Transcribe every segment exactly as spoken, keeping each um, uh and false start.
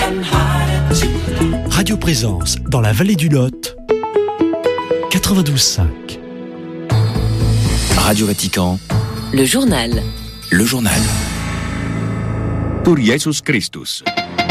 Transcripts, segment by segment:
Radio Présence dans la vallée du Lot, quatre-vingt-douze cinq. Radio Vatican, le journal. Le journal. Pour Jesus Christus.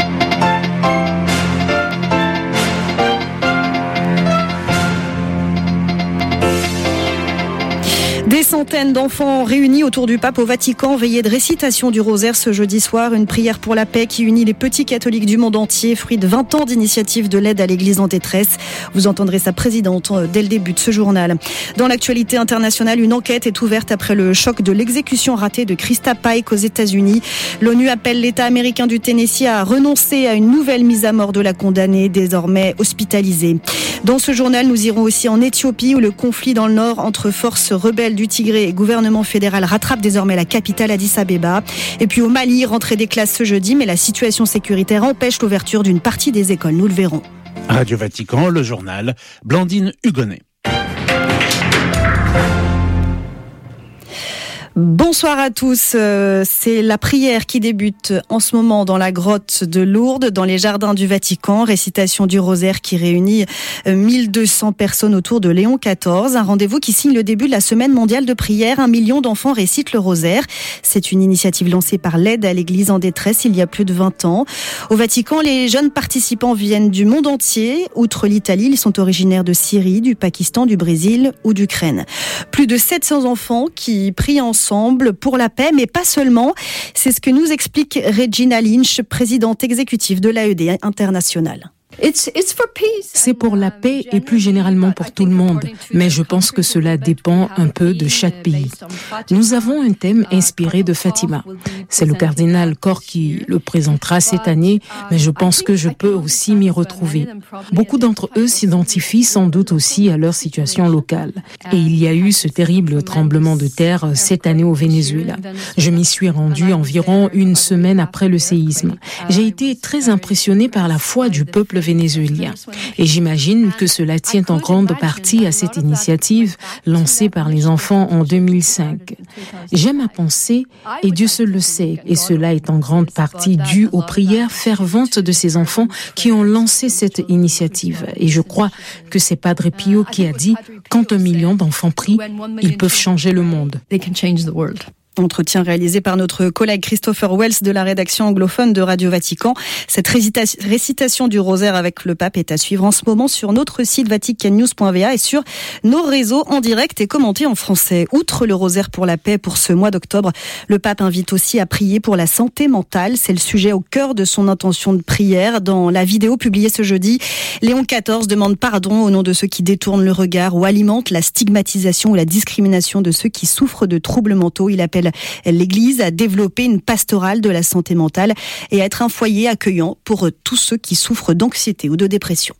Des centaines d'enfants réunis autour du pape au Vatican, veillée de récitation du rosaire ce jeudi soir, une prière pour la paix qui unit les petits catholiques du monde entier, fruit de vingt ans d'initiative de l'aide à l'église en détresse. Vous entendrez sa présidente dès le début de ce journal. Dans l'actualité internationale, une enquête est ouverte après le choc de l'exécution ratée de Krista Pike aux États-Unis. L'ONU appelle l'État américain du Tennessee à renoncer à une nouvelle mise à mort de la condamnée, désormais hospitalisée. Dans ce journal, nous irons aussi en Éthiopie où le conflit dans le nord entre forces rebelles du Tigré et gouvernement fédéral rattrape désormais la capitale Addis Abeba. Et puis au Mali, rentrée des classes ce jeudi, mais la situation sécuritaire empêche l'ouverture d'une partie des écoles. Nous le verrons. Radio Vatican, le journal, Blandine Hugonnet. Bonsoir à tous. C'est la prière qui débute en ce moment dans la grotte de Lourdes, dans les jardins du Vatican. Récitation du rosaire qui réunit mille deux cents personnes autour de Léon quatorze. Un rendez-vous qui signe le début de la semaine mondiale de prière. Un million d'enfants récitent le rosaire. C'est une initiative lancée par l'aide à l'église en détresse il y a plus de vingt ans. Au Vatican, les jeunes participants viennent du monde entier. Outre l'Italie, ils sont originaires de Syrie, du Pakistan, du Brésil ou d'Ukraine. Plus de sept cents enfants qui prient ensemble ensemble pour la paix, mais pas seulement. C'est ce que nous explique Regina Lynch, présidente exécutive de l'A E D internationale. C'est pour la paix et plus généralement pour tout le monde, mais je pense que cela dépend un peu de chaque pays. Nous avons un thème inspiré de Fatima. C'est le cardinal Koch qui le présentera cette année, mais je pense que je peux aussi m'y retrouver. Beaucoup d'entre eux s'identifient sans doute aussi à leur situation locale. Et il y a eu ce terrible tremblement de terre cette année au Venezuela. Je m'y suis rendue environ une semaine après le séisme. J'ai été très impressionnée par la foi du peuple vénézuélien. Et j'imagine que cela tient en grande partie à cette initiative lancée par les enfants en deux mille cinq. J'aime à penser, et Dieu seul le sait, et cela est en grande partie dû aux prières ferventes de ces enfants qui ont lancé cette initiative. Et je crois que c'est Padre Pio qui a dit « Quand un million d'enfants prient, ils peuvent changer le monde ». Entretien réalisé par notre collègue Christopher Wells de la rédaction anglophone de Radio Vatican. Cette récitation du rosaire avec le pape est à suivre en ce moment sur notre site vatican news point v a et sur nos réseaux en direct et commenté en français. Outre le rosaire pour la paix pour ce mois d'octobre, le pape invite aussi à prier pour la santé mentale. C'est le sujet au cœur de son intention de prière. Dans la vidéo publiée ce jeudi, Léon quatorze demande pardon au nom de ceux qui détournent le regard ou alimentent la stigmatisation ou la discrimination de ceux qui souffrent de troubles mentaux. Il appelle l'Église à développer une pastorale de la santé mentale et à être un foyer accueillant pour tous ceux qui souffrent d'anxiété ou de dépression.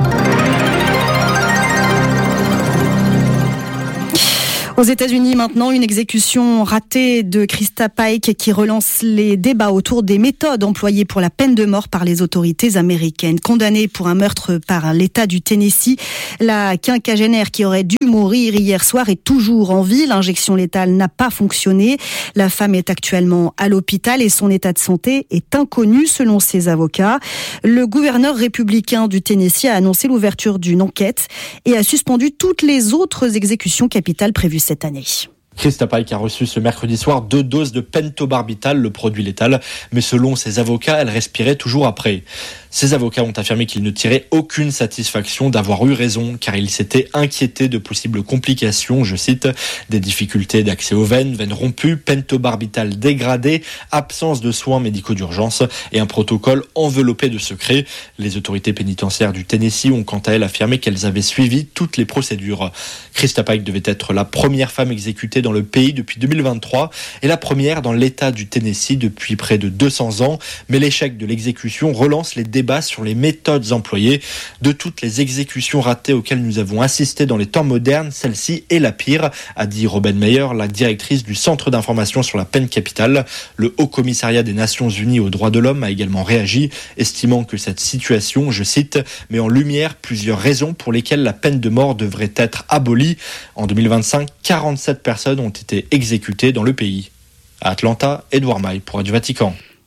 Aux États-Unis maintenant, une exécution ratée de Krista Pike qui relance les débats autour des méthodes employées pour la peine de mort par les autorités américaines. Condamnée pour un meurtre par l'État du Tennessee, la quinquagénaire qui aurait dû mourir hier soir est toujours en vie. L'injection létale n'a pas fonctionné. La femme est actuellement à l'hôpital et son état de santé est inconnu selon ses avocats. Le gouverneur républicain du Tennessee a annoncé l'ouverture d'une enquête et a suspendu toutes les autres exécutions capitales prévues cette année. Krista Pike a reçu ce mercredi soir deux doses de pentobarbital, le produit létal, mais selon ses avocats, elle respirait toujours après. Ses avocats ont affirmé qu'ils ne tiraient aucune satisfaction d'avoir eu raison, car ils s'étaient inquiétés de possibles complications, je cite, des difficultés d'accès aux veines, veines rompues, pentobarbital dégradé, absence de soins médicaux d'urgence et un protocole enveloppé de secrets. Les autorités pénitentiaires du Tennessee ont quant à elles affirmé qu'elles avaient suivi toutes les procédures. Krista Pike devait être la première femme exécutée dans le pays depuis deux mille vingt-trois et la première dans l'État du Tennessee depuis près de deux cents ans. Mais l'échec de l'exécution relance les débats sur les méthodes employées. De toutes les exécutions ratées auxquelles nous avons assisté dans les temps modernes, celle-ci est la pire, a dit Robin Meyer, la directrice du Centre d'information sur la peine capitale. Le Haut Commissariat des Nations Unies aux droits de l'homme a également réagi, estimant que cette situation, je cite, met en lumière plusieurs raisons pour lesquelles la peine de mort devrait être abolie. En deux mille vingt-cinq, quarante-sept personnes ont été exécutées dans le pays. À Atlanta, Edouard Maille pour Radio Vatican.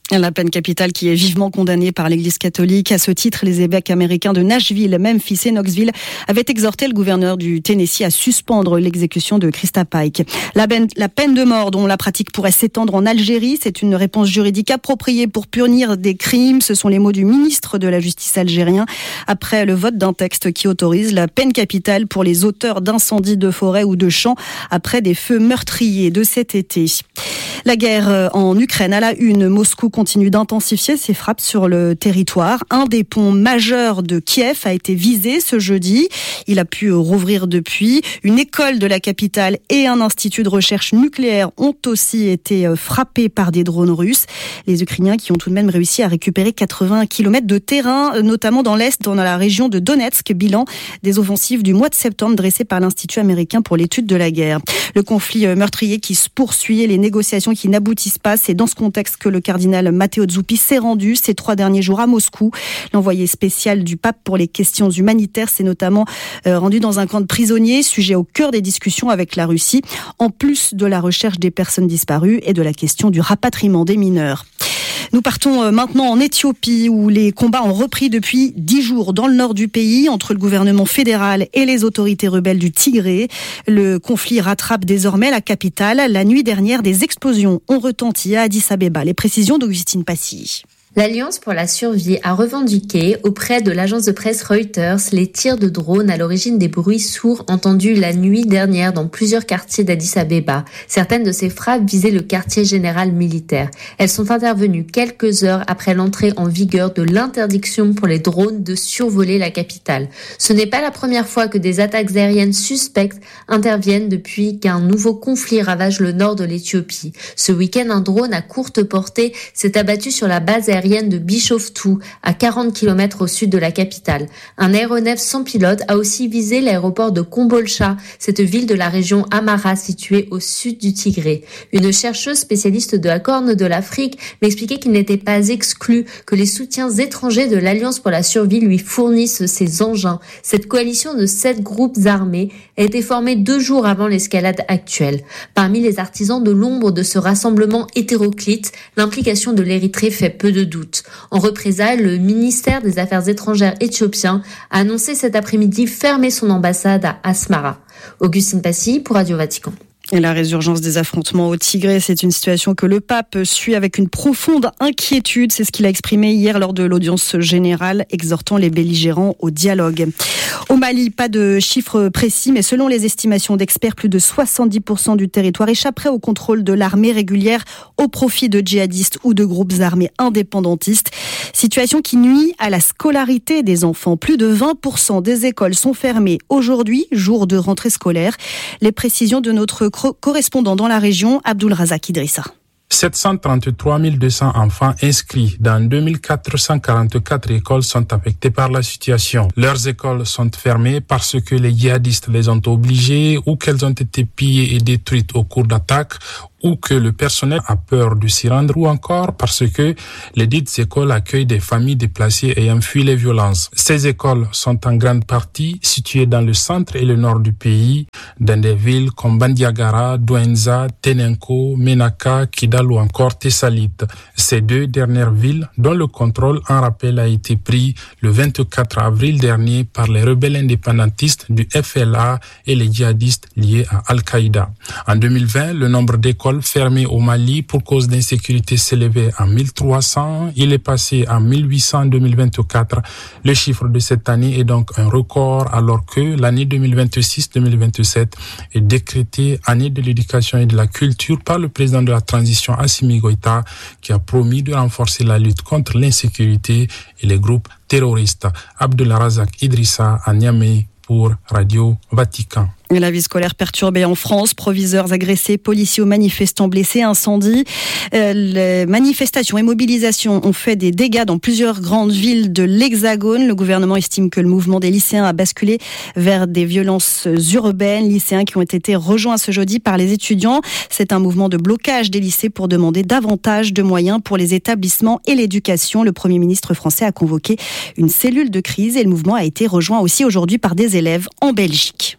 La peine capitale qui est vivement condamnée par l'Église catholique. À ce titre, les évêques américains de Nashville, Memphis et Knoxville avaient exhorté le gouverneur du Tennessee à suspendre l'exécution de Christa Pike. La peine, la peine de mort dont la pratique pourrait s'étendre en Algérie, c'est une réponse juridique appropriée pour punir des crimes. Ce sont les mots du ministre de la Justice algérien après le vote d'un texte qui autorise la peine capitale pour les auteurs d'incendies de forêt ou de champs après des feux meurtriers de cet été. La guerre en Ukraine à la une. Moscou continue d'intensifier ses frappes sur le territoire. Un des ponts majeurs de Kiev a été visé ce jeudi. Il a pu rouvrir depuis. Une école de la capitale et un institut de recherche nucléaire ont aussi été frappés par des drones russes. Les Ukrainiens qui ont tout de même réussi à récupérer quatre-vingts kilomètres de terrain, notamment dans l'Est, dans la région de Donetsk. Bilan des offensives du mois de septembre dressées par l'Institut américain pour l'étude de la guerre. Le conflit meurtrier qui se poursuit et les négociations qui n'aboutissent pas. C'est dans ce contexte que le cardinal Matteo Zuppi s'est rendu ces trois derniers jours à Moscou. L'envoyé spécial du pape pour les questions humanitaires s'est notamment rendu dans un camp de prisonniers, sujet au cœur des discussions avec la Russie, en plus de la recherche des personnes disparues et de la question du rapatriement des mineurs. Nous partons maintenant en Éthiopie où les combats ont repris depuis dix jours dans le nord du pays entre le gouvernement fédéral et les autorités rebelles du Tigré. Le conflit rattrape désormais la capitale. La nuit dernière, des explosions ont retenti à Addis Abeba. Les précisions d'Augustine Passy. L'Alliance pour la survie a revendiqué auprès de l'agence de presse Reuters les tirs de drones à l'origine des bruits sourds entendus la nuit dernière dans plusieurs quartiers d'Addis Abeba. Certaines de ces frappes visaient le quartier général militaire. Elles sont intervenues quelques heures après l'entrée en vigueur de l'interdiction pour les drones de survoler la capitale. Ce n'est pas la première fois que des attaques aériennes suspectes interviennent depuis qu'un nouveau conflit ravage le nord de l'Éthiopie. Ce week-end, un drone à courte portée s'est abattu sur la base aérienne de Bishoftu, à quarante kilomètres au sud de la capitale. Un aéronef sans pilote a aussi visé l'aéroport de Kombolcha, cette ville de la région Amhara située au sud du Tigré. Une chercheuse spécialiste de la Corne de l'Afrique m'expliquait qu'il n'était pas exclu que les soutiens étrangers de l'Alliance pour la survie lui fournissent ces engins. Cette coalition de sept groupes armés a été formée deux jours avant l'escalade actuelle. Parmi les artisans de l'ombre de ce rassemblement hétéroclite, l'implication de l'Érythrée fait peu de doute. En représailles, le ministère des Affaires étrangères éthiopien a annoncé cet après-midi fermer son ambassade à Asmara. Augustine Passy pour Radio Vatican. Et la résurgence des affrontements au Tigré, c'est une situation que le pape suit avec une profonde inquiétude. C'est ce qu'il a exprimé hier lors de l'audience générale, exhortant les belligérants au dialogue. Au Mali, pas de chiffres précis, mais selon les estimations d'experts, plus de soixante-dix pour cent du territoire échapperait au contrôle de l'armée régulière au profit de djihadistes ou de groupes armés indépendantistes. Situation qui nuit à la scolarité des enfants. Plus de vingt pour cent des écoles sont fermées aujourd'hui, jour de rentrée scolaire. Les précisions de notre correspondant dans la région, Abdul Razak Idrissa. sept cent trente-trois mille deux cents enfants inscrits dans deux mille quatre cent quarante-quatre écoles sont affectés par la situation. Leurs écoles sont fermées parce que les djihadistes les ont obligées ou qu'elles ont été pillées et détruites au cours d'attaques ou que le personnel a peur de s'y rendre ou encore parce que les dites écoles accueillent des familles déplacées ayant fui les violences. Ces écoles sont en grande partie situées dans le centre et le nord du pays, dans des villes comme Bandiagara, Douenza, Tenenko, Menaka, Kidal ou encore Tessalit. Ces deux dernières villes dont le contrôle en rappel a été pris le vingt-quatre avril dernier par les rebelles indépendantistes du F L A et les djihadistes liés à Al-Qaïda. En deux mille vingt, le nombre d'écoles fermées au Mali pour cause d'insécurité s'élevait à mille trois cents. Il est passé à mille huit cents en deux mille vingt-quatre. Le chiffre de cette année est donc un record alors que l'année deux mille vingt-six deux mille vingt-sept est décrétée année de l'éducation et de la culture par le président de la transition Assimi Goïta qui a promis de renforcer la lutte contre l'insécurité et les groupes terroristes. Abdullah Razak Idrissa à Niamey pour Radio Vatican. La vie scolaire perturbée en France, proviseurs agressés, policiers ou manifestants blessés, incendies. Euh, les manifestations et mobilisations ont fait des dégâts dans plusieurs grandes villes de l'Hexagone. Le gouvernement estime que le mouvement des lycéens a basculé vers des violences urbaines. Lycéens qui ont été rejoints ce jeudi par les étudiants. C'est un mouvement de blocage des lycées pour demander davantage de moyens pour les établissements et l'éducation. Le Premier ministre français a convoqué une cellule de crise et le mouvement a été rejoint aussi aujourd'hui par des élèves en Belgique.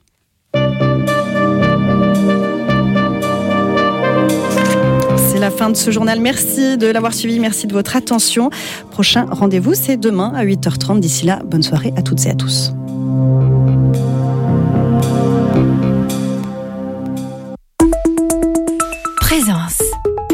la fin de ce journal. Merci de l'avoir suivi, merci de votre attention. Prochain rendez-vous, c'est demain à huit heures trente. D'ici là, bonne soirée à toutes et à tous. Présence.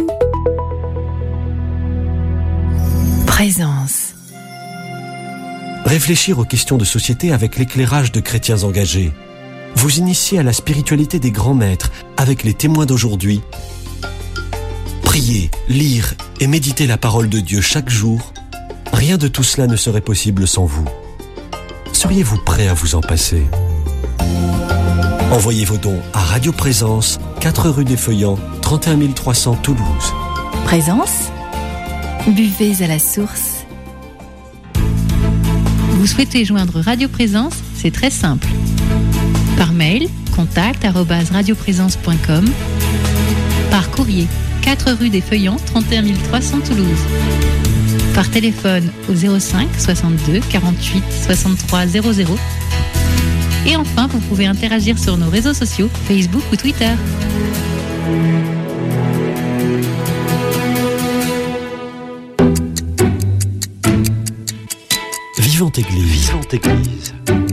Présence. Réfléchir aux questions de société avec l'éclairage de chrétiens engagés. Vous initier à la spiritualité des grands maîtres avec les témoins d'aujourd'hui. Prier, lire et méditer la parole de Dieu chaque jour. Rien de tout cela ne serait possible sans vous. Seriez-vous prêt à vous en passer ? Envoyez vos dons à Radio Présence, quatre rue des Feuillants, trente et un mille trois cents Toulouse. Présence. Buvez à la source. Vous souhaitez joindre Radio Présence ? C'est très simple. Par mail, contact arobase radioprésence point com. Par courrier, quatre rue des Feuillants, trente et un mille trois cents Toulouse. Par téléphone au zéro cinq soixante-deux quarante-huit soixante-trois zéro zéro. Et enfin, vous pouvez interagir sur nos réseaux sociaux, Facebook ou Twitter. Vivante Église. Vivante Église.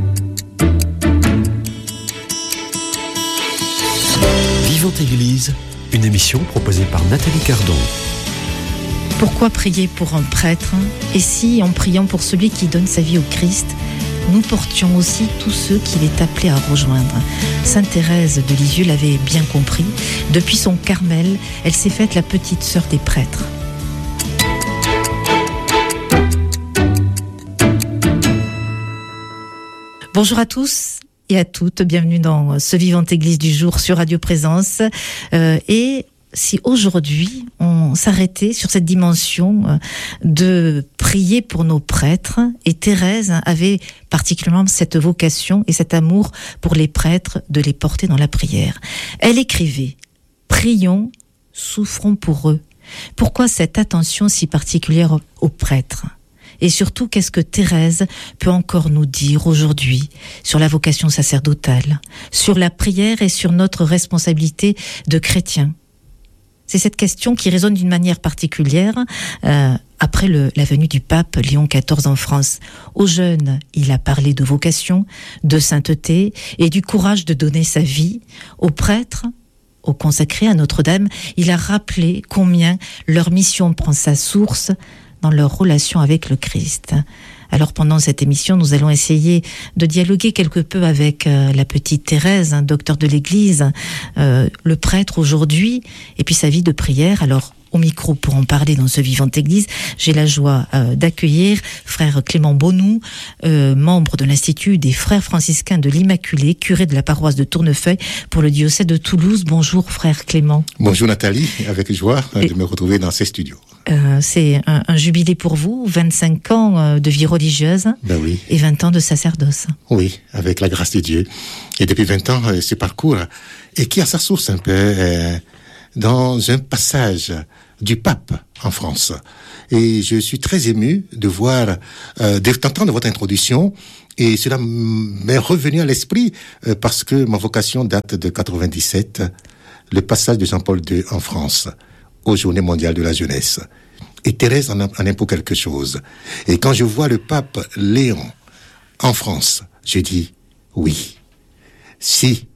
Vivante Église, une émission proposée par Nathalie Cardon. Pourquoi prier pour un prêtre ? Et si, en priant pour celui qui donne sa vie au Christ, nous portions aussi tous ceux qu'il est appelé à rejoindre. Sainte Thérèse de Lisieux l'avait bien compris. Depuis son Carmel, elle s'est faite la petite sœur des prêtres. Bonjour à tous et à toutes, bienvenue dans ce Vivante Église du jour sur Radio Présence. Euh, et si aujourd'hui on s'arrêtait sur cette dimension de prier pour nos prêtres, et Thérèse avait particulièrement cette vocation et cet amour pour les prêtres de les porter dans la prière. Elle écrivait « Prions, souffrons pour eux ». Pourquoi cette attention si particulière aux prêtres ? Et surtout, qu'est-ce que Thérèse peut encore nous dire aujourd'hui sur la vocation sacerdotale, sur la prière et sur notre responsabilité de chrétiens ? C'est cette question qui résonne d'une manière particulière euh, après le, la venue du pape Léon quatorze en France. Aux jeunes, il a parlé de vocation, de sainteté et du courage de donner sa vie. Aux prêtres, aux consacrés à Notre-Dame, il a rappelé combien leur mission prend sa source dans leur relation avec le Christ. Alors pendant cette émission, nous allons essayer de dialoguer quelque peu avec euh, la petite Thérèse, hein, docteur de l'Église, euh, le prêtre aujourd'hui, et puis sa vie de prière. Alors au micro pour en parler dans ce Vivante Église, j'ai la joie euh, d'accueillir frère Clément Bonou, euh, membre de l'Institut des Frères franciscains de l'Immaculée, curé de la paroisse de Tournefeuille pour le diocèse de Toulouse. Bonjour frère Clément. Bonjour Nathalie, avec joie et... de me retrouver dans ces studios. Euh, c'est un, un jubilé pour vous, vingt-cinq ans de vie religieuse ben oui. et vingt ans de sacerdoce. Oui, avec la grâce de Dieu. Et depuis vingt ans, euh, ce parcours, et qui a sa source un peu euh, dans un passage du pape en France. Et je suis très ému de voir, euh, d'entendre votre introduction, et cela m'est revenu à l'esprit euh, parce que ma vocation date de quatre-vingt-dix-sept, le passage de Jean-Paul deux en France, aux Journées mondiales de la jeunesse. Et Thérèse en a, en a pour quelque chose. Et quand je vois le pape Léon en France, je dis, oui, si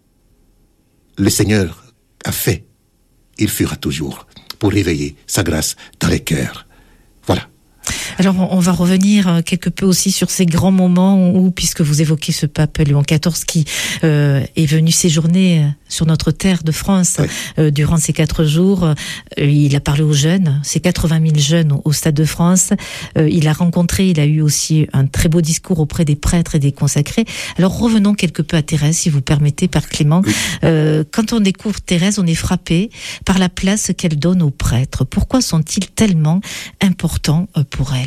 le Seigneur a fait, il fera toujours pour réveiller sa grâce dans les cœurs. Voilà. Alors, on va revenir quelque peu aussi sur ces grands moments où, puisque vous évoquez ce pape Léon quatorze qui euh, est venu séjourner sur notre terre de France oui. euh, durant ces quatre jours, euh, il a parlé aux jeunes, ces quatre-vingt mille jeunes au, au Stade de France. Euh, il a rencontré, il a eu aussi un très beau discours auprès des prêtres et des consacrés. Alors, revenons quelque peu à Thérèse, si vous permettez, Père Clément. Oui. Euh, quand on découvre Thérèse, on est frappé par la place qu'elle donne aux prêtres. Pourquoi sont-ils tellement importants pour elle ?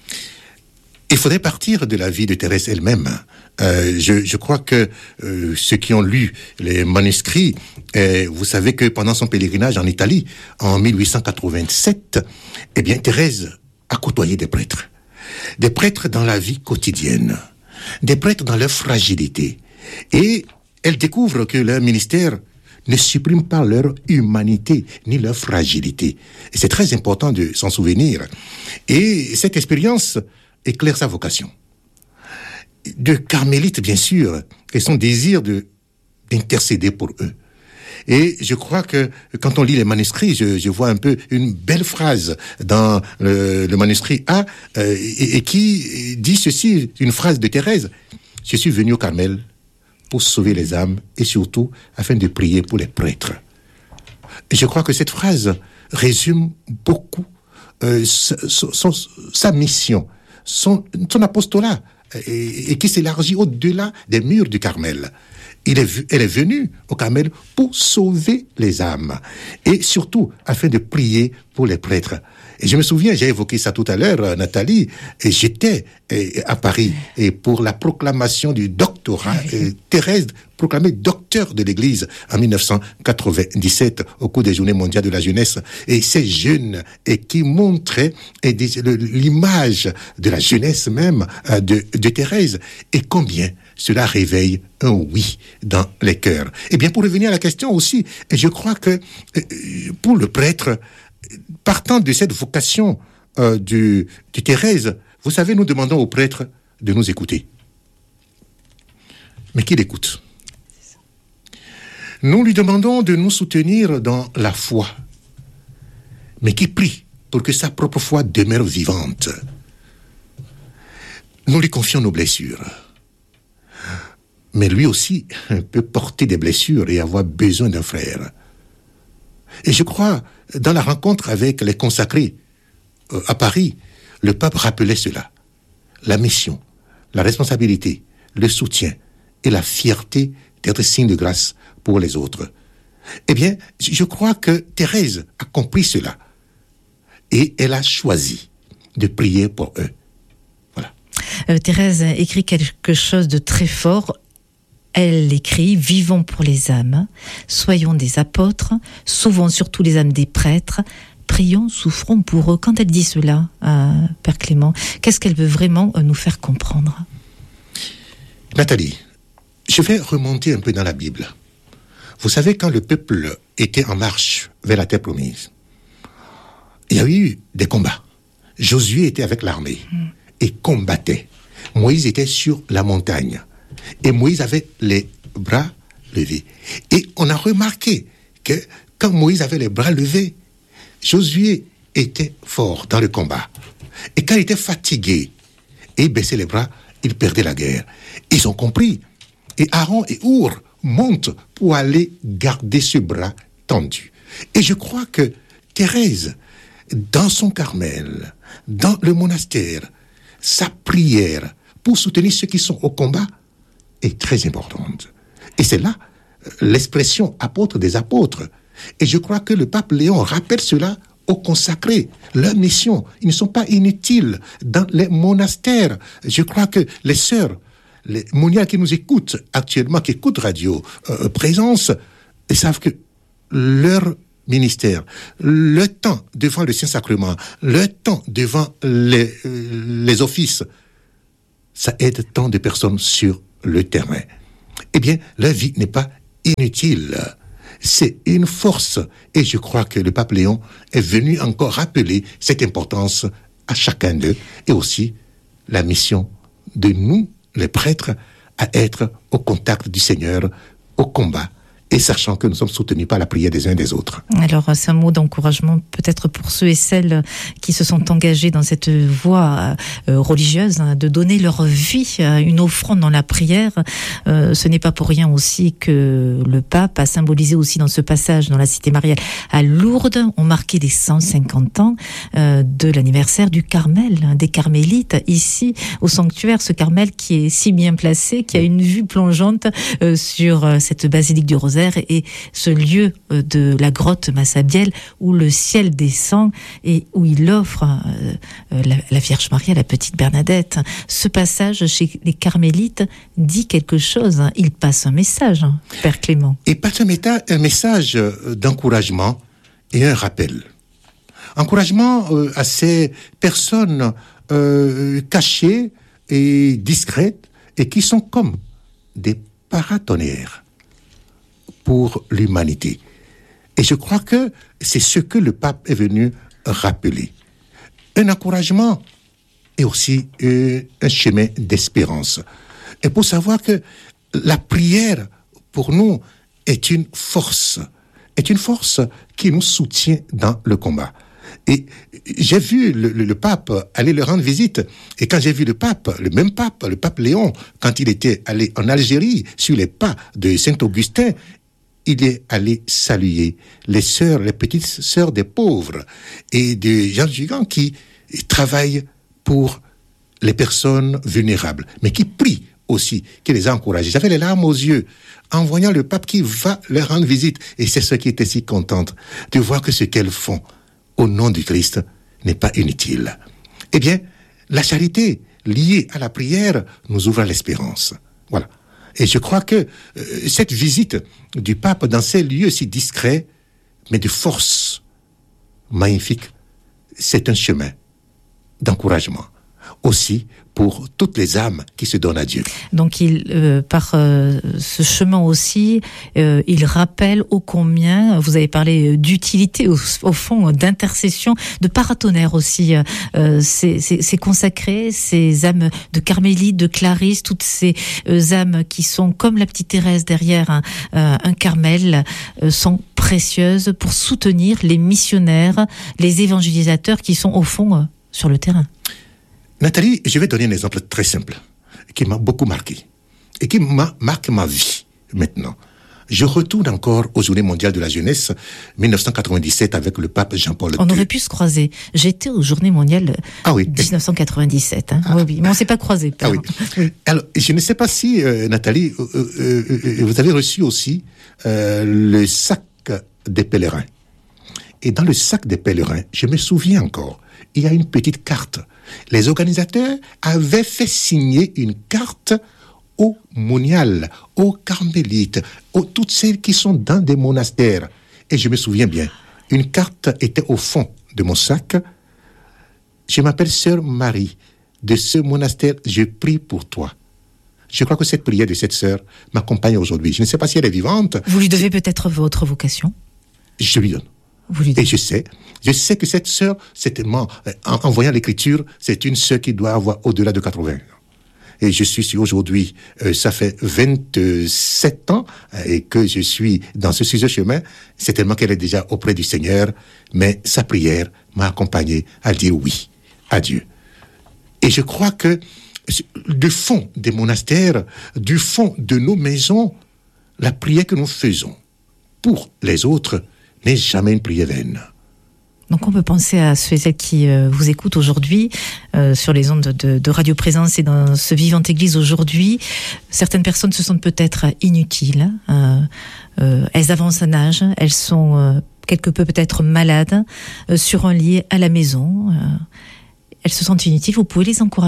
Il faudrait partir de la vie de Thérèse elle-même. Euh, je, je crois que euh, ceux qui ont lu les manuscrits, euh, vous savez que pendant son pèlerinage en Italie, en mille huit cent quatre-vingt-sept, eh bien, Thérèse a côtoyé des prêtres. Des prêtres dans la vie quotidienne. Des prêtres dans leur fragilité. Et elle découvre que leur ministère ne supprime pas leur humanité ni leur fragilité. Et c'est très important de s'en souvenir. Et cette expérience éclaire sa vocation. De carmélite, bien sûr, et son désir de, d'intercéder pour eux. Et je crois que quand on lit les manuscrits, je, je vois un peu une belle phrase dans le, le manuscrit A, euh, et, et qui dit ceci, une phrase de Thérèse. « Je suis venu au Carmel pour sauver les âmes et surtout afin de prier pour les prêtres. » Et je crois que cette phrase résume beaucoup euh, sa, son, sa mission, son, son apostolat, et, et qui s'élargit au-delà des murs du Carmel. Il est, elle est venue au Carmel pour sauver les âmes et surtout afin de prier pour les prêtres. Et je me souviens, j'ai évoqué ça tout à l'heure, Nathalie, et j'étais et, à Paris et pour la proclamation du doctorat, et Thérèse proclamée docteur de l'Église en dix-neuf cent quatre-vingt-dix-sept au cours des Journées mondiales de la jeunesse. Et ces jeunes et qui montraient et des, le, l'image de la jeunesse même de, de Thérèse et combien cela réveille un oui dans les cœurs. Et bien, pour revenir à la question aussi, je crois que pour le prêtre, partant de cette vocation euh, du, de Thérèse, vous savez, nous demandons aux prêtres de nous écouter. Mais qui l'écoute? Nous lui demandons de nous soutenir dans la foi, mais qui prie pour que sa propre foi demeure vivante. Nous lui confions nos blessures. Mais lui aussi peut porter des blessures et avoir besoin d'un frère. Et je crois, dans la rencontre avec les consacrés euh, à Paris, le pape rappelait cela. La mission, la responsabilité, le soutien et la fierté d'être signe de grâce pour les autres. Eh bien, je crois que Thérèse a compris cela. Et elle a choisi de prier pour eux. Voilà. Euh, Thérèse écrit quelque chose de très fort. Elle écrit « Vivons pour les âmes, soyons des apôtres, sauvons surtout les âmes des prêtres, prions, souffrons pour eux. » Quand elle dit cela, euh, Père Clément, qu'est-ce qu'elle veut vraiment nous faire comprendre? Nathalie, je vais remonter un peu dans la Bible. Vous savez, quand le peuple était en marche vers la terre promise, il y a eu des combats. Josué était avec l'armée et combattait. Moïse était sur la montagne. Et Moïse avait les bras levés. Et on a remarqué que quand Moïse avait les bras levés, Josué était fort dans le combat. Et quand il était fatigué et baissait les bras, il perdait la guerre. Ils ont compris. Et Aaron et Our montent pour aller garder ce bras tendu. Et je crois que Thérèse, dans son Carmel, dans le monastère, sa prière pour soutenir ceux qui sont au combat, est très importante. Et c'est là l'expression apôtre des apôtres. Et je crois que le pape Léon rappelle cela aux consacrés. Leur mission, ils ne sont pas inutiles dans les monastères. Je crois que les sœurs, les moniales qui nous écoutent actuellement, qui écoutent Radio euh, Présence, ils savent que leur ministère, le temps devant le Saint-Sacrement, le temps devant les, les offices, ça aide tant de personnes sur le terrain. Eh bien, la vie n'est pas inutile. C'est une force. Et je crois que le pape Léon est venu encore rappeler cette importance à chacun d'eux et aussi la mission de nous, les prêtres, à être au contact du Seigneur, au combat, et sachant que nous sommes soutenus par la prière des uns et des autres. Alors, c'est un mot d'encouragement peut-être pour ceux et celles qui se sont engagés dans cette voie euh, religieuse, hein, de donner leur vie, euh, une offrande dans la prière. Euh, ce n'est pas pour rien aussi que le pape a symbolisé aussi dans ce passage dans la cité mariale à Lourdes, on marquait les cent cinquante ans euh, de l'anniversaire du Carmel, hein, des Carmélites, ici au sanctuaire, ce Carmel qui est si bien placé, qui a une vue plongeante euh, sur euh, cette basilique du Rosaire et ce lieu de la grotte Massabielle où le ciel descend et où il offre euh, la, la Vierge Marie à la petite Bernadette. Ce passage chez les Carmélites dit quelque chose, hein. Il passe un message, hein, Père Clément. Il passe un, méta- un message d'encouragement et un rappel. Encouragement euh, à ces personnes euh, cachées et discrètes et qui sont comme des paratonnerres. pour l'humanité. Et je crois que c'est ce que le pape est venu rappeler. Un encouragement et aussi euh, un chemin d'espérance. Et pour savoir que la prière, pour nous, est une force, est une force qui nous soutient dans le combat. Et j'ai vu le, le, le pape aller leur rendre visite. Et quand j'ai vu le pape, le même pape, le pape Léon, quand il était allé en Algérie, sur les pas de Saint-Augustin, il est allé saluer les sœurs, les petites sœurs des pauvres et des gens gigants qui travaillent pour les personnes vulnérables, mais qui prient aussi, qui les a encouragés. J'avais les larmes aux yeux en voyant le pape qui va leur rendre visite. Et c'est ce qui était si contente de voir que ce qu'elles font au nom du Christ n'est pas inutile. Eh bien, la charité liée à la prière nous ouvre à l'espérance. Voilà. Et je crois que euh, cette visite du pape dans ces lieux si discrets, mais de force magnifique, c'est un chemin d'encouragement. Aussi pour toutes les âmes qui se donnent à Dieu. Donc, il, euh, par euh, ce chemin aussi, euh, il rappelle ô combien, vous avez parlé d'utilité, au, au fond, d'intercession, de paratonnerre aussi, euh, ces, ces, ces consacrés, ces âmes de carmélites, de clarisses, toutes ces euh, âmes qui sont comme la petite Thérèse derrière un, euh, un Carmel, euh, sont précieuses pour soutenir les missionnaires, les évangélisateurs qui sont au fond euh, sur le terrain. Nathalie, je vais donner un exemple très simple, qui m'a beaucoup marqué, et qui m'a marqué ma vie maintenant. Je retourne encore aux Journées mondiales de la jeunesse, dix-neuf cent quatre-vingt-dix-sept, avec le pape Jean-Paul deux. On aurait pu se croiser. J'étais aux Journées mondiales ah oui. dix-neuf cent quatre-vingt-dix-sept. Hein. Ah. Oui, oui, mais on ne s'est pas croisés. Ah oui. oui. Alors, je ne sais pas si, euh, Nathalie, euh, euh, euh, vous avez reçu aussi euh, le sac des pèlerins. Et dans le sac des pèlerins, je me souviens encore, il y a une petite carte. Les organisateurs avaient fait signer une carte aux moniales, aux carmélites, aux toutes celles qui sont dans des monastères. Et je me souviens bien, une carte était au fond de mon sac. Je m'appelle Sœur Marie, de ce monastère, je prie pour toi. Je crois que cette prière de cette sœur m'accompagne aujourd'hui. Je ne sais pas si elle est vivante. Vous lui devez peut-être votre vocation. Je lui donne. Et je sais, je sais que cette sœur, certainement, en, en voyant l'écriture, c'est une sœur qui doit avoir au-delà de quatre-vingts ans. Et je suis sûr aujourd'hui, euh, ça fait vingt-sept ans euh, et que je suis dans ce sujet chemin, certainement qu'elle est déjà auprès du Seigneur, mais sa prière m'a accompagné à dire oui à Dieu. Et je crois que du fond des monastères, du fond de nos maisons, la prière que nous faisons pour les autres n'est jamais une prière vaine. Donc on peut penser à ceux et celles qui euh, vous écoutent aujourd'hui euh, sur les ondes de, de Radio Présence et dans ce Vivante Église aujourd'hui. Certaines personnes se sentent peut-être inutiles, euh, euh, elles avancent en âge, elles sont euh, quelque peu peut-être malades, euh, sur un lit à la maison, euh, elles se sentent inutiles, vous pouvez les encourager ?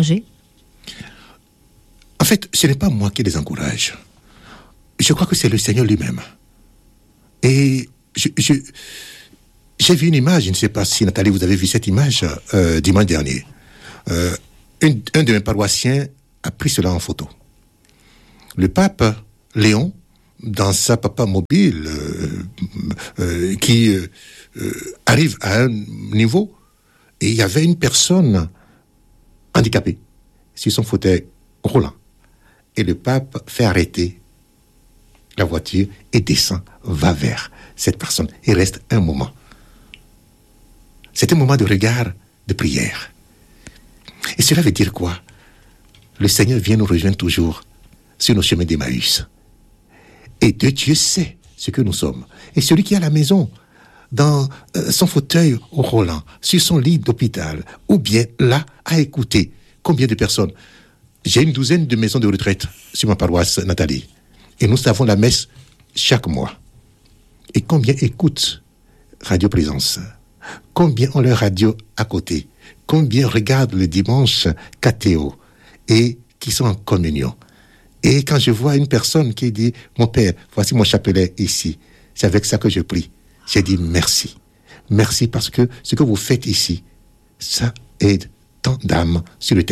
En fait, ce n'est pas moi qui les encourage. Je crois que c'est le Seigneur lui-même. Et je, je, j'ai vu une image, je ne sais pas si Nathalie, vous avez vu cette image euh, dimanche dernier. Euh, une, un de mes paroissiens a pris cela en photo. Le pape Léon, dans sa papa mobile, euh, euh, qui euh, euh, arrive à un niveau, et il y avait une personne handicapée sur son fauteuil roulant. Et le pape fait arrêter la voiture et descend, va vers cette personne et reste un moment. C'est un moment de regard, de prière. Et cela veut dire quoi ? Le Seigneur vient nous rejoindre toujours sur nos chemins d'Emmaüs. Et de Dieu sait ce que nous sommes. Et celui qui est à la maison, dans euh, son fauteuil roulant, sur son lit d'hôpital, ou bien là, à écouter combien de personnes. J'ai une douzaine de maisons de retraite sur ma paroisse, Nathalie. Et nous savons la messe chaque mois. Et combien écoutent Radio Présence ? Combien ont leur radio à côté ? Combien regardent le dimanche Catéo et qui sont en communion ? Et quand je vois une personne qui dit « Mon Père, voici mon chapelet ici. C'est avec ça que je prie. » J'ai dit merci. Merci parce que ce que vous faites ici, ça aide tant d'âmes sur le terrain.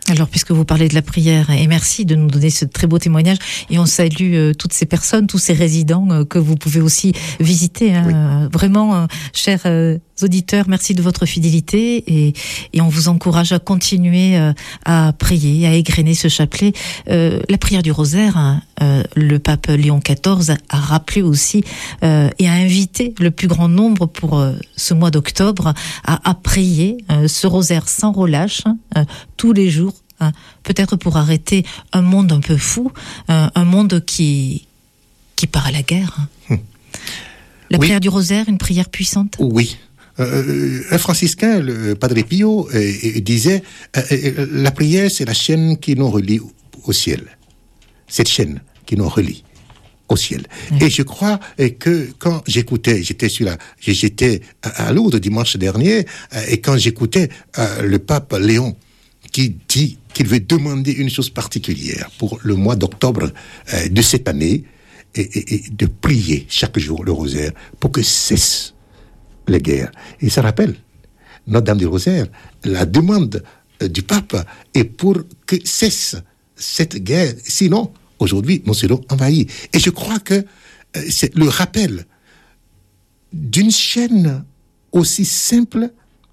Alors, puisque vous parlez de la prière, et merci de nous donner ce très beau témoignage, et on salue euh, toutes ces personnes, tous ces résidents euh, que vous pouvez aussi visiter. Hein, oui. euh, vraiment, euh, chers euh, auditeurs, merci de votre fidélité, et, et on vous encourage à continuer euh, à prier, à égrener ce chapelet. Euh, la prière du rosaire, hein, euh, le pape Léon quatorze a rappelé aussi euh, et a invité le plus grand nombre pour euh, ce mois d'octobre à, à prier euh, ce rosaire sans relâche, euh, tous les jours. Hein, peut-être pour arrêter un monde un peu fou, euh, un monde qui, qui part à la guerre. Hum. La oui. prière du rosaire, une prière puissante. Oui. Euh, un franciscain, le Padre Pio, euh, euh, disait euh, euh, la prière, c'est la chaîne qui nous relie au ciel. Cette chaîne qui nous relie au ciel. Oui. Et je crois euh, que quand j'écoutais, j'étais sur la, j'étais à, à Lourdes dimanche dernier, euh, et quand j'écoutais euh, le pape Léon qui dit qu'il veut demander une chose particulière pour le mois d'octobre euh, de cette année, et, et, et de prier chaque jour le rosaire pour que cessent les guerres. Et ça rappelle Notre-Dame du Rosaire, la demande euh, du pape est pour que cesse cette guerre. Sinon, aujourd'hui, nous serons envahis. Et je crois que euh, c'est le rappel d'une chaîne aussi simple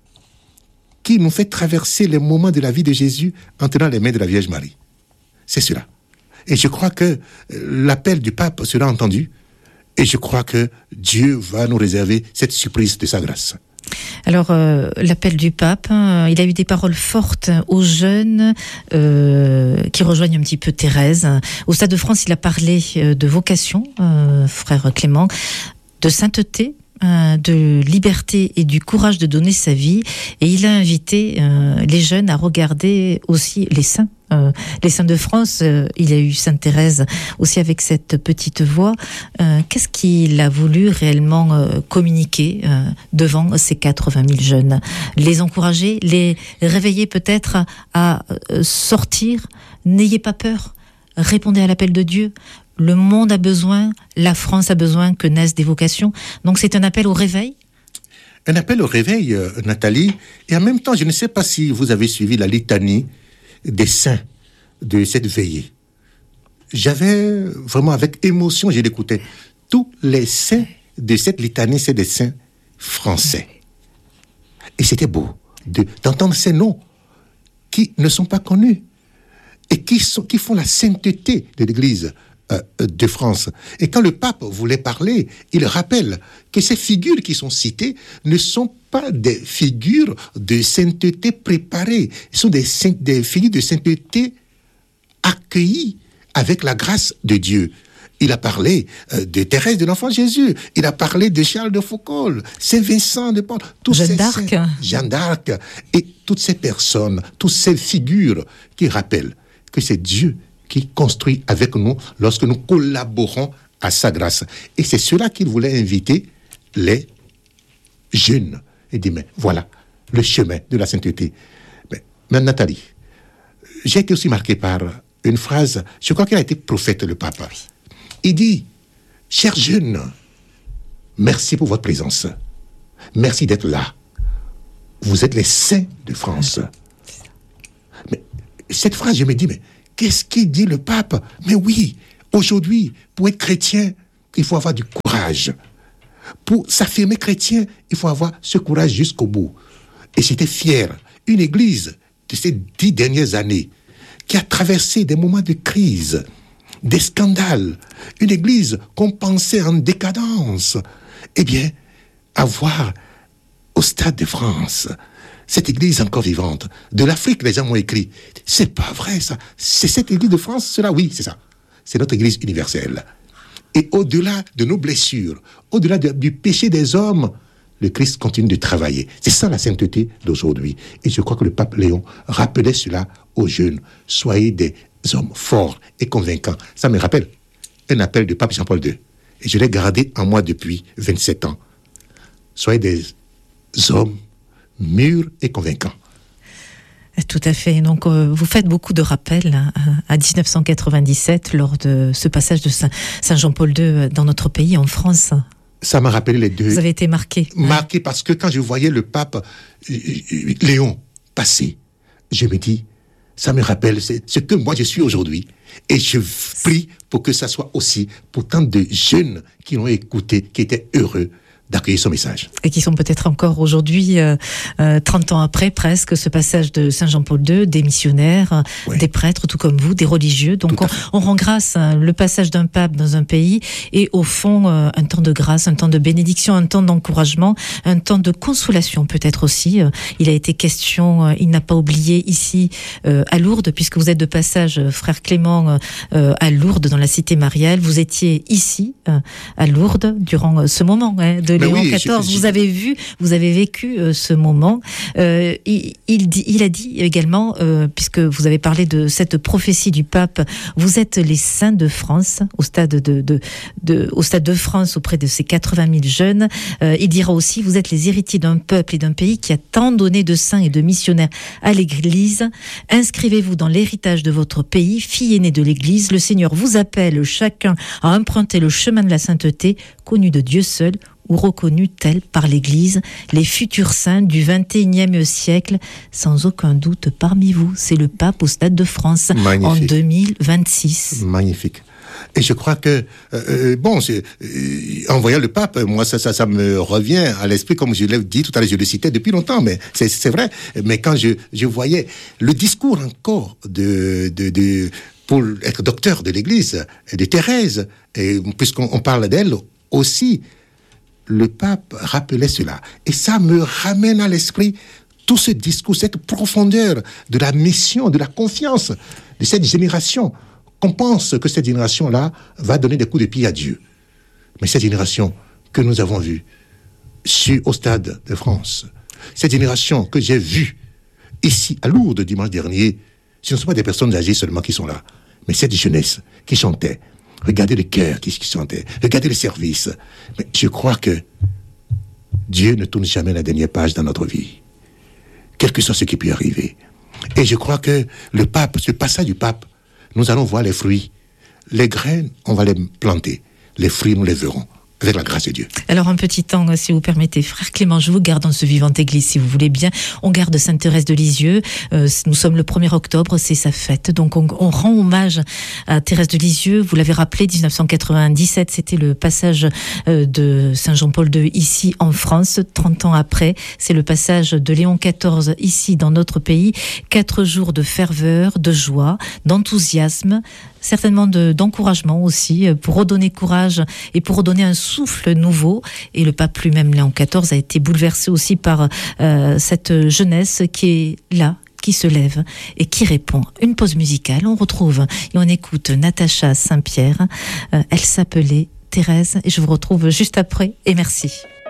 qui nous fait traverser les moments de la vie de Jésus en tenant les mains de la Vierge Marie. C'est cela. Et je crois que l'appel du pape sera entendu, et je crois que Dieu va nous réserver cette surprise de sa grâce. Alors, euh, l'appel du pape, hein, il a eu des paroles fortes aux jeunes euh, qui rejoignent un petit peu Thérèse. Au Stade de France, il a parlé de vocation, euh, frère Clément, de sainteté, de liberté et du courage de donner sa vie, et il a invité euh, les jeunes à regarder aussi les saints. Euh, les saints de France, euh, il a eu Sainte Thérèse aussi avec cette petite voix. Euh, qu'est-ce qu'il a voulu réellement euh, communiquer euh, devant ces quatre-vingt mille jeunes? Les encourager, les réveiller peut-être à, à euh, sortir. N'ayez pas peur, répondez à l'appel de Dieu. Le monde a besoin, la France a besoin que naissent des vocations. Donc c'est un appel au réveil? Un appel au réveil, euh, Nathalie. Et en même temps, je ne sais pas si vous avez suivi la litanie des saints de cette veillée. J'avais vraiment avec émotion, je l'écoutais. Tous les saints de cette litanie, c'est des saints français. Et c'était beau de, d'entendre ces noms qui ne sont pas connus et qui, sont, qui font la sainteté de l'Église de France. Et quand le pape voulait parler, il rappelle que ces figures qui sont citées ne sont pas des figures de sainteté préparées, ce sont des, saint, des figures de sainteté accueillies avec la grâce de Dieu. Il a parlé euh, de Thérèse de l'Enfant Jésus, il a parlé de Charles de Foucault, Saint-Vincent de Paul, tous Jeanne ces d'Arc. Saints, Jeanne d'Arc, et toutes ces personnes, toutes ces figures qui rappellent que c'est Dieu qui construit avec nous lorsque nous collaborons à sa grâce. Et c'est cela qu'il voulait inviter les jeunes. Il dit, mais voilà, le chemin de la sainteté. Mais, mais Nathalie, j'ai été aussi marqué par une phrase, je crois qu'il a été prophète, le pape. Il dit, chers jeunes, merci pour votre présence. Merci d'être là. Vous êtes les saints de France. Mais cette phrase, je me dis, mais qu'est-ce qu'il dit le pape? Mais oui, aujourd'hui, pour être chrétien, il faut avoir du courage. Pour s'affirmer chrétien, il faut avoir ce courage jusqu'au bout. Et j'étais fier. Une église de ces dix dernières années qui a traversé des moments de crise, des scandales, une église qu'on pensait en décadence, eh bien, avoir au Stade de France cette église encore vivante. De l'Afrique, les gens m'ont écrit, c'est pas vrai ça, c'est cette église de France, cela, oui, c'est ça. C'est notre église universelle. Et au-delà de nos blessures, au-delà de, du péché des hommes, le Christ continue de travailler. C'est ça la sainteté d'aujourd'hui. Et je crois que le pape Léon rappelait cela aux jeunes. Soyez des hommes forts et convaincants. Ça me rappelle un appel du pape Jean-Paul deux. Et je l'ai gardé en moi depuis vingt-sept ans. Soyez des hommes mûrs et convaincants. Tout à fait. Donc, euh, vous faites beaucoup de rappels hein, à dix-neuf cent quatre-vingt-dix-sept lors de ce passage de Saint, Saint Jean-Paul deux dans notre pays, en France. Ça m'a rappelé les deux. Vous avez été marqué. Marqué hein. Parce que quand je voyais le pape euh, Léon passer, je me dis, ça me rappelle ce que moi je suis aujourd'hui. Et je prie pour que ça soit aussi pour tant de jeunes qui l'ont écouté, qui étaient heureux d'accueillir son message. Et qui sont peut-être encore aujourd'hui, euh, euh, trente ans après presque, ce passage de Saint Jean-Paul deux, des missionnaires, oui. des prêtres, tout comme vous, des religieux. Donc on, on rend grâce, hein, le passage d'un pape dans un pays et au fond euh, un temps de grâce, un temps de bénédiction, un temps d'encouragement, un temps de consolation peut-être aussi. Euh, il a été question, euh, il n'a pas oublié ici euh, à Lourdes, puisque vous êtes de passage, euh, frère Clément, euh, à Lourdes, dans la cité mariale. Vous étiez ici, euh, à Lourdes, durant euh, ce moment hein, de Léon oui, quatorze, je, je... vous avez vu, vous avez vécu euh, ce moment. Euh, il, il, dit, il a dit également, euh, puisque vous avez parlé de cette prophétie du pape, vous êtes les saints de France, au stade de, de, de, au stade de France, auprès de ces quatre-vingt mille jeunes. Euh, il dira aussi, vous êtes les héritiers d'un peuple et d'un pays qui a tant donné de saints et de missionnaires à l'Église. Inscrivez-vous dans l'héritage de votre pays, fille aînée de l'Église. Le Seigneur vous appelle chacun à emprunter le chemin de la sainteté, connu de Dieu seul, ou reconnus tels par l'Église, les futurs saints du vingt et unième siècle, sans aucun doute parmi vous. C'est le pape au Stade de France. Magnifique. En deux mille vingt-six. Magnifique. Et je crois que, euh, bon, c'est, euh, en voyant le pape, moi, ça, ça, ça me revient à l'esprit, comme je l'ai dit tout à l'heure, je le citais depuis longtemps, mais c'est, c'est vrai. Mais quand je, je voyais le discours encore de, de, de, pour être docteur de l'Église, de Thérèse, et puisqu'on on parle d'elle aussi, le pape rappelait cela. Et ça me ramène à l'esprit tout ce discours, cette profondeur de la mission, de la confiance de cette génération. Qu'on pense que cette génération-là va donner des coups de pied à Dieu. Mais cette génération que nous avons vue sur, au Stade de France, cette génération que j'ai vue ici à Lourdes dimanche dernier, ce ne sont pas des personnes âgées seulement qui sont là, mais cette jeunesse qui chantait. Regardez le cœur qui chantait, regardez le service. Mais je crois que Dieu ne tourne jamais la dernière page dans notre vie, quel que soit ce qui peut arriver. Et je crois que le pape, ce passage du pape, nous allons voir les fruits. Les graines, on va les planter. Les fruits, nous les verrons. Avec la grâce de Dieu. Alors un petit temps, si vous permettez, frère Clément, je vous garde dans ce Vivante Église, si vous voulez bien. On garde Sainte Thérèse de Lisieux. Euh, nous sommes le premier octobre, c'est sa fête. Donc on, on rend hommage à Thérèse de Lisieux. Vous l'avez rappelé, dix-neuf cent quatre-vingt-dix-sept, c'était le passage euh, de Saint Jean-Paul deux ici en France. trente ans après, c'est le passage de Léon quatorze ici dans notre pays. Quatre jours de ferveur, de joie, d'enthousiasme, certainement de, d'encouragement aussi, pour redonner courage et pour redonner un souffle nouveau. Et le pape lui-même, Léon quatorze, a été bouleversé aussi par euh, cette jeunesse qui est là, qui se lève et qui répond. Une pause musicale, on retrouve et on écoute Natacha Saint-Pierre. Euh, elle s'appelait Thérèse et je vous retrouve juste après et merci.